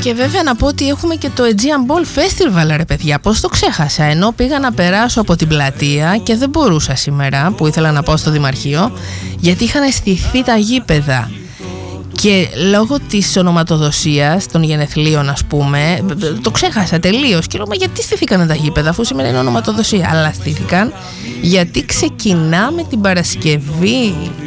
Και βέβαια να πω ότι έχουμε και το Aegean Ball Festival, ρε παιδιά. Πώς το ξέχασα, ενώ πήγα να περάσω από την πλατεία και δεν μπορούσα σήμερα που ήθελα να πάω στο Δημαρχείο, γιατί είχαν στηθεί τα γήπεδα. Και λόγω της ονοματοδοσίας των γενεθλίων, ας πούμε, το ξέχασα τελείως. Και λέω, μα γιατί στηθήκαν τα γήπεδα, αφού σήμερα είναι ονοματοδοσία? Αλλά στήθηκαν γιατί ξεκινάμε την Παρασκευή